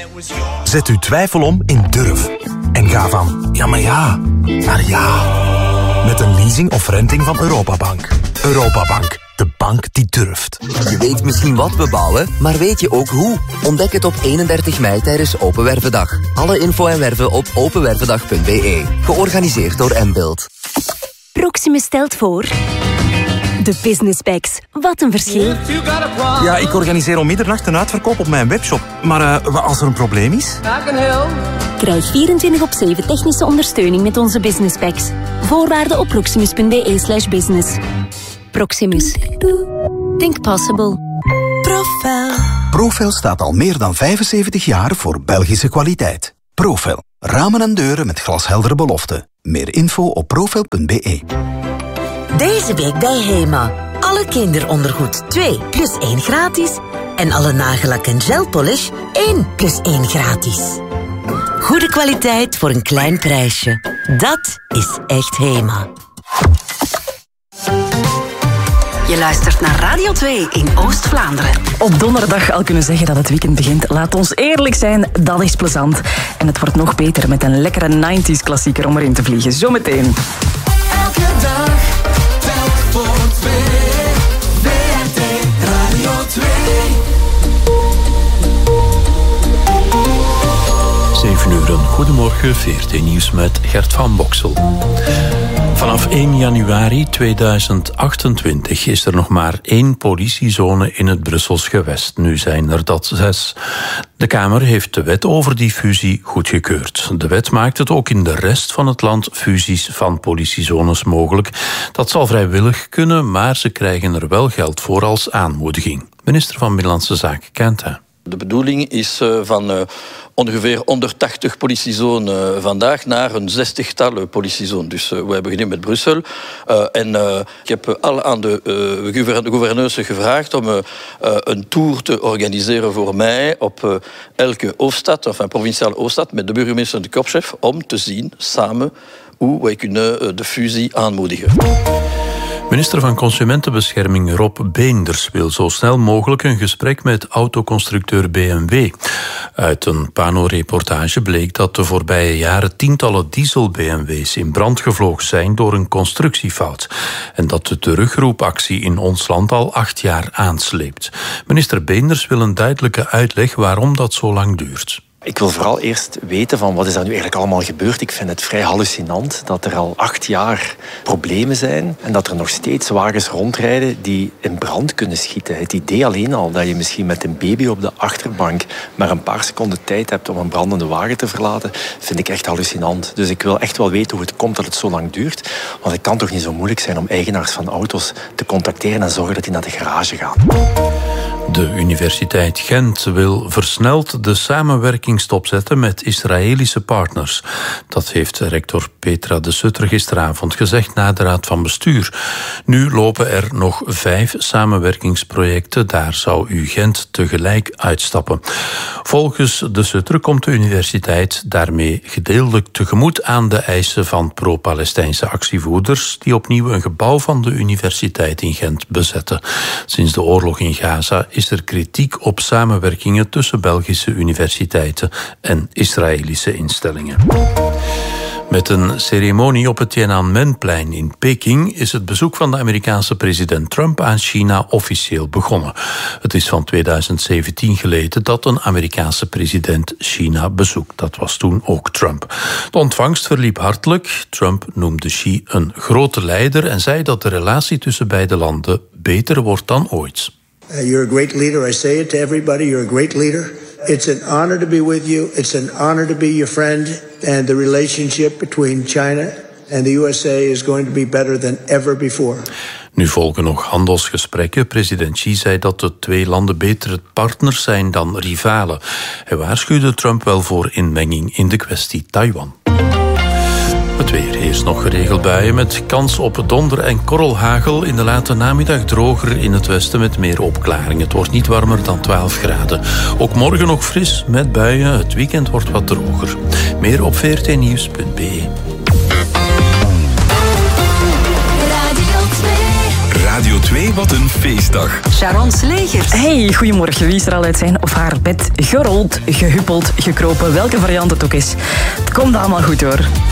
Zet uw twijfel om in durf. En ga van ja, maar ja, naar ja. Met een leasing of renting van Europabank. Europabank, de bank die durft. Je weet misschien wat we bouwen, maar weet je ook hoe? Ontdek het op 31 mei tijdens Open Wervendag. Alle info en werven op openwervendag.be. Georganiseerd door Mbuild. Proximus stelt voor... De Business Packs. Wat een verschil. Ja, ik organiseer om middernacht een uitverkoop op mijn webshop. Maar als er een probleem is... Krijg 24/7 technische ondersteuning met onze Business Packs. Voorwaarden op proximus.be/business. Proximus. Think possible. Profel staat al meer dan 75 jaar voor Belgische kwaliteit. Profel. Ramen en deuren met glasheldere beloften. Meer info op profel.be. Deze week bij Hema. Alle kinderondergoed 2 + 1 gratis. En alle nagellak en gelpolish 1 + 1 gratis. Goede kwaliteit voor een klein prijsje. Dat is echt Hema. Je luistert naar Radio 2 in Oost-Vlaanderen. Op donderdag al kunnen zeggen dat het weekend begint. Laat ons eerlijk zijn, dat is plezant. En het wordt nog beter met een lekkere 90s klassieker om erin te vliegen. Zometeen. Elke dag telt voor 2. VRT Radio 2. 7 uur, goedemorgen, VRT Nieuws met Gert van Boksel. Vanaf 1 januari 2028 is er nog maar 1 politiezone in het Brussels gewest. Nu zijn er dat 6. De Kamer heeft de wet over die fusie goedgekeurd. De wet maakt het ook in de rest van het land fusies van politiezones mogelijk. Dat zal vrijwillig kunnen, maar ze krijgen er wel geld voor als aanmoediging. Minister van Binnenlandse Zaken kent hij. De bedoeling is van ongeveer 180 politiezonen vandaag naar een 60-tal politiezonen. Dus we hebben beginnen met Brussel. Ik heb al aan de gouverneurs gevraagd om een tour te organiseren voor mij op elke hoofdstad, enfin provinciale hoofdstad, met de burgemeester en de korpschef, om te zien samen hoe wij kunnen de fusie aanmoedigen. Minister van Consumentenbescherming Rob Beenders wil zo snel mogelijk een gesprek met autoconstructeur BMW. Uit een Pano-reportage bleek dat de voorbije jaren tientallen diesel-BMW's in brand gevlogen zijn door een constructiefout. En dat de terugroepactie in ons land al 8 jaar aansleept. Minister Beenders wil een duidelijke uitleg waarom dat zo lang duurt. Ik wil vooral eerst weten van wat is er nu eigenlijk allemaal gebeurd. Ik vind het vrij hallucinant dat er al 8 jaar problemen zijn en dat er nog steeds wagens rondrijden die in brand kunnen schieten. Het idee alleen al dat je misschien met een baby op de achterbank maar een paar seconden tijd hebt om een brandende wagen te verlaten, vind ik echt hallucinant. Dus ik wil echt wel weten hoe het komt dat het zo lang duurt. Want het kan toch niet zo moeilijk zijn om eigenaars van auto's te contacteren en zorgen dat die naar de garage gaan. De Universiteit Gent wil versneld de samenwerking stopzetten met Israëlische partners. Dat heeft rector Petra de Sutter gisteravond gezegd na de Raad van Bestuur. Nu lopen er nog 5 samenwerkingsprojecten. Daar zou UGent tegelijk uitstappen. Volgens de Sutter komt de universiteit daarmee gedeeltelijk tegemoet aan de eisen van pro-Palestijnse actievoerders die opnieuw een gebouw van de universiteit in Gent bezetten. Sinds de oorlog in Gaza is er kritiek op samenwerkingen tussen Belgische universiteiten en Israëlische instellingen. Met een ceremonie op het Tiananmenplein in Peking is het bezoek van de Amerikaanse president Trump aan China officieel begonnen. Het is van 2017 geleden dat een Amerikaanse president China bezoekt. Dat was toen ook Trump. De ontvangst verliep hartelijk. Trump noemde Xi een grote leider en zei dat de relatie tussen beide landen beter wordt dan ooit. You're a great leader. I say it to everybody. You're a great leader. It's an honor to be with you. It's an honor to be your friend. And the relationship between China and the USA is going to be better than ever before. Nu volgen nog handelsgesprekken. President Xi zei dat de 2 landen betere partners zijn dan rivalen. Hij waarschuwde Trump wel voor inmenging in de kwestie Taiwan. Het weer heerst nog geregeld buien met kans op donder en korrelhagel. In de late namiddag droger in het westen met meer opklaringen. Het wordt niet warmer dan 12 graden. Ook morgen nog fris met buien. Het weekend wordt wat droger. Meer op vrtnieuws.be. Radio 2. Radio 2, wat een feestdag. Sharon Slegers. Hey, goedemorgen. Wie is er al uit zijn of haar bed gerold, gehuppeld, gekropen, welke variant het ook is? Het komt allemaal goed hoor.